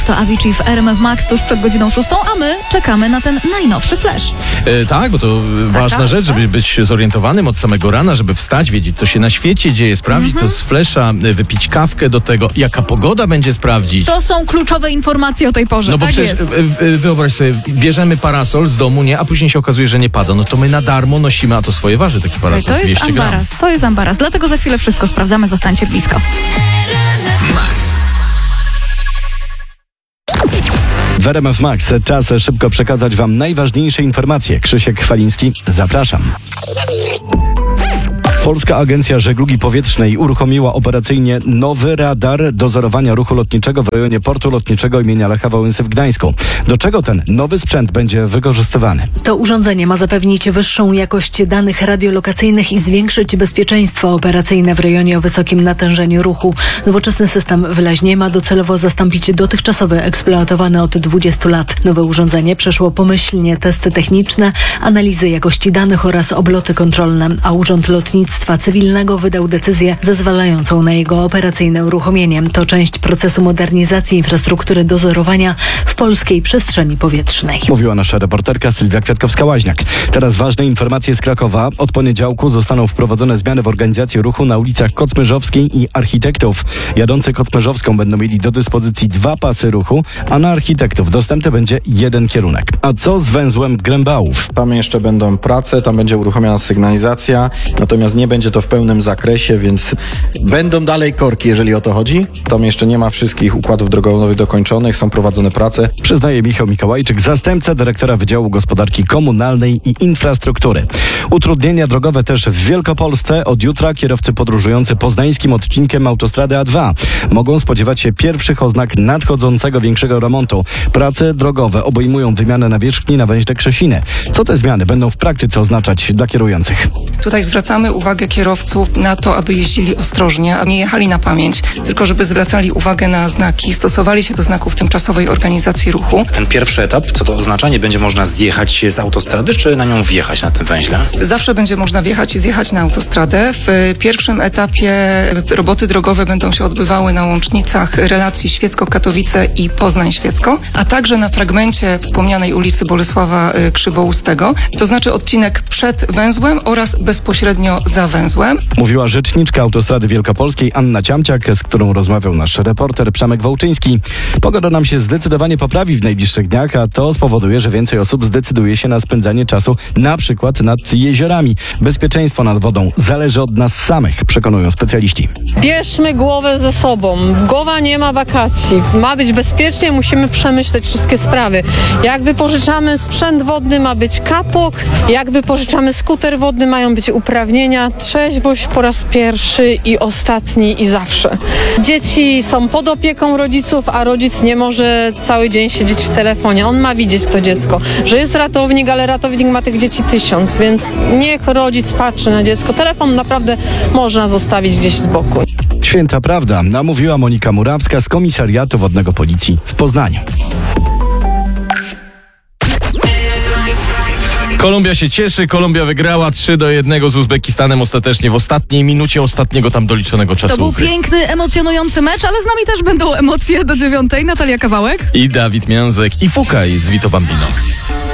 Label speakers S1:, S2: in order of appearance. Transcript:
S1: to Avicii w RMF Max tuż przed godziną 6, a my czekamy na ten najnowszy flash.
S2: Tak, bo to ważna rzecz, żeby być zorientowanym od samego rana, żeby wstać, wiedzieć, co się na świecie dzieje, sprawdzić to z flasha, wypić kawkę do tego, jaka pogoda będzie, sprawdzić.
S1: To są kluczowe informacje o tej porze,
S2: No bo
S1: tak
S2: przecież
S1: jest.
S2: wyobraź sobie, bierzemy parasol z domu, nie, a później się okazuje, że nie pada. No to my na darmo nosimy, a to swoje waży taki parasol,
S1: To jest
S2: 200 gram.
S1: ambaras, to jest ambaras. Dlatego za chwilę wszystko sprawdzamy, zostańcie blisko.
S3: W RMF Max czas szybko przekazać Wam najważniejsze informacje. Krzysiek Chwaliński, zapraszam. Polska Agencja Żeglugi Powietrznej uruchomiła operacyjnie nowy radar dozorowania ruchu lotniczego w rejonie portu lotniczego imienia Lecha Wałęsy w Gdańsku. Do czego ten nowy sprzęt będzie wykorzystywany?
S4: To urządzenie ma zapewnić wyższą jakość danych radiolokacyjnych i zwiększyć bezpieczeństwo operacyjne w rejonie o wysokim natężeniu ruchu. Nowoczesny system wyraźnie ma docelowo zastąpić dotychczasowy eksploatowany od 20 lat. Nowe urządzenie przeszło pomyślnie testy techniczne, analizy jakości danych oraz obloty kontrolne, a Urząd Lotnictwa Cywilnego wydał decyzję zezwalającą na jego operacyjne uruchomienie. To część procesu modernizacji infrastruktury dozorowania w polskiej przestrzeni powietrznej.
S3: Mówiła nasza reporterka Sylwia Kwiatkowska-Łaźniak. Teraz ważne informacje z Krakowa. Od poniedziałku zostaną wprowadzone zmiany w organizacji ruchu na ulicach Kocmyrzowskiej i Architektów. Jadący Kocmyrzowską będą mieli do dyspozycji 2 pasy ruchu, a na Architektów dostępny będzie 1 kierunek. A co z węzłem Grębałów?
S5: Tam jeszcze będą prace, tam będzie uruchomiona sygnalizacja, natomiast nie będzie to w pełnym zakresie, więc będą dalej korki, jeżeli o to chodzi. Tam jeszcze nie ma wszystkich układów drogowych dokończonych, są prowadzone prace.
S3: Przyznaje Michał Mikołajczyk, zastępca dyrektora Wydziału Gospodarki Komunalnej i Infrastruktury. Utrudnienia drogowe też w Wielkopolsce. Od jutra kierowcy podróżujący poznańskim odcinkiem autostrady A2 mogą spodziewać się pierwszych oznak nadchodzącego większego remontu. Prace drogowe obejmują wymianę nawierzchni na węźle Krzesiny. Co te zmiany będą w praktyce oznaczać dla kierujących?
S6: Tutaj zwracamy uwagę kierowców na to, aby jeździli ostrożnie, a nie jechali na pamięć, tylko żeby zwracali uwagę na znaki, stosowali się do znaków tymczasowej organizacji ruchu.
S7: Ten pierwszy etap, co to oznacza? Nie będzie można zjechać z autostrady, czy na nią wjechać na tym węźle?
S6: Zawsze będzie można wjechać i zjechać na autostradę. W pierwszym etapie roboty drogowe będą się odbywały na łącznicach relacji Świecko-Katowice i Poznań-Świecko, a także na fragmencie wspomnianej ulicy Bolesława Krzywoustego, to znaczy odcinek przed węzłem oraz bezpośrednio za węzłem.
S3: Mówiła rzeczniczka autostrady wielkopolskiej Anna Ciamciak, z którą rozmawiał nasz reporter Przemek Wołczyński. Pogoda nam się zdecydowanie poprawi w najbliższych dniach, a to spowoduje, że więcej osób zdecyduje się na spędzanie czasu na przykład nad jeziorami. Bezpieczeństwo nad wodą zależy od nas samych, przekonują specjaliści.
S8: Bierzmy głowę ze sobą. Głowa nie ma wakacji. Ma być bezpiecznie, musimy przemyśleć wszystkie sprawy. Jak wypożyczamy sprzęt wodny, ma być kapok. Jak wypożyczamy skuter wodny, mają być uprawnienia. Trzeźwość po raz pierwszy i ostatni i zawsze. Dzieci są pod opieką rodziców, a rodzic nie może cały dzień siedzieć w telefonie. On ma widzieć to dziecko, że jest ratownik, ale ratownik ma tych dzieci 1000, więc niech rodzic patrzy na dziecko. Telefon naprawdę można zostawić gdzieś z boku.
S3: Święta prawda, namówiła Monika Murawska z Komisariatu Wodnego Policji w Poznaniu.
S2: Kolumbia się cieszy, Kolumbia wygrała 3-1 z Uzbekistanem ostatecznie w ostatniej minucie ostatniego tam doliczonego czasu.
S1: To był piękny, emocjonujący mecz, ale z nami też będą emocje do 9:00. Natalia Kawałek
S2: i Dawid Miązek i Fukaj z Vito Bambino.